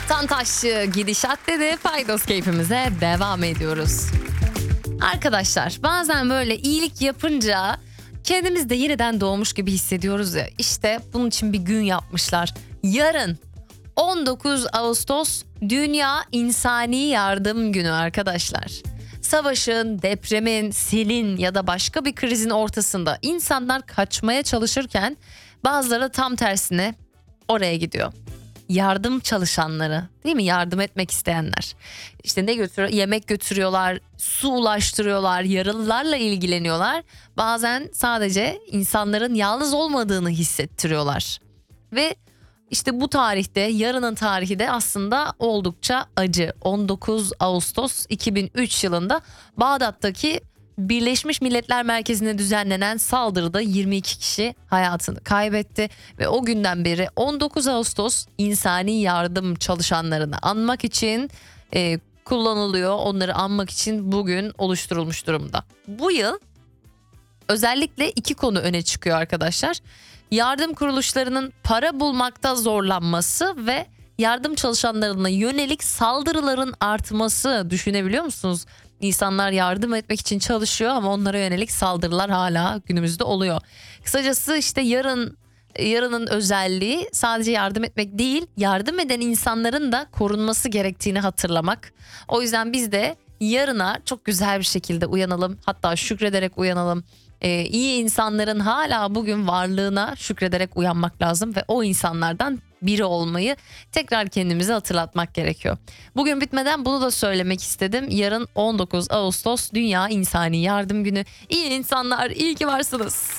Taşçı gidişat dedi. Paydos keyfimize devam ediyoruz. Arkadaşlar bazen böyle iyilik yapınca kendimiz de yeniden doğmuş gibi hissediyoruz ya. İşte bunun için bir gün yapmışlar. Yarın 19 Ağustos Dünya İnsani Yardım Günü arkadaşlar. Savaşın, depremin, selin ya da başka bir krizin ortasında insanlar kaçmaya çalışırken bazıları tam tersine oraya gidiyor. Yardım çalışanları, değil mi? Yardım etmek isteyenler. İşte ne götürüyor? Yemek götürüyorlar, su ulaştırıyorlar, yaralılarla ilgileniyorlar. Bazen sadece insanların yalnız olmadığını hissettiriyorlar. Ve işte bu tarihte, yarının tarihi de aslında oldukça acı. 19 Ağustos 2003 yılında Bağdat'taki Birleşmiş Milletler Merkezi'ne düzenlenen saldırıda 22 kişi hayatını kaybetti ve o günden beri 19 Ağustos insani yardım çalışanlarını anmak için kullanılıyor. Onları anmak için bugün oluşturulmuş durumda. Bu yıl özellikle iki konu öne çıkıyor arkadaşlar. Yardım kuruluşlarının para bulmakta zorlanması ve yardım çalışanlarına yönelik saldırıların artması. Düşünebiliyor musunuz? İnsanlar yardım etmek için çalışıyor ama onlara yönelik saldırılar hala günümüzde oluyor. Kısacası işte yarının özelliği sadece yardım etmek değil, yardım eden insanların da korunması gerektiğini hatırlamak. O yüzden biz de yarına çok güzel bir şekilde uyanalım, hatta şükrederek uyanalım. İyi insanların hala bugün varlığına şükrederek uyanmak lazım ve o insanlardan biri olmayı tekrar kendimize hatırlatmak gerekiyor. Bugün bitmeden bunu da söylemek istedim. Yarın 19 Ağustos Dünya İnsani Yardım Günü. İyi insanlar, iyi ki varsınız.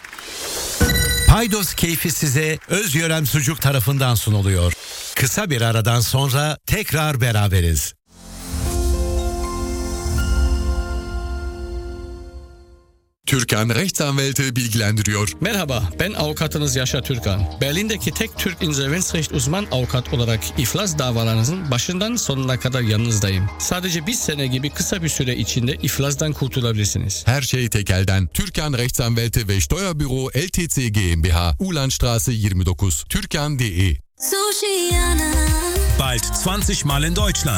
Paydos keyfi size Özyörem Sucuk tarafından sunuluyor. Kısa bir aradan sonra tekrar beraberiz. Türkan Rechtsanwälte bilgilendiriyor. Merhaba, ben avukatınız Yaşar Türkan. Berlin'deki tek Türk insolvensrecht uzman avukat olarak iflas davalarınızın başından sonuna kadar yanınızdayım. Sadece bir sene gibi kısa bir süre içinde iflasdan kurtulabilirsiniz. Her şey tekelden. Türkan Rechtsanwälte ve Steuerbüro LTC GmbH, Ulandstraße 29, türkan.de. Bald 20 Mal in Deutschland.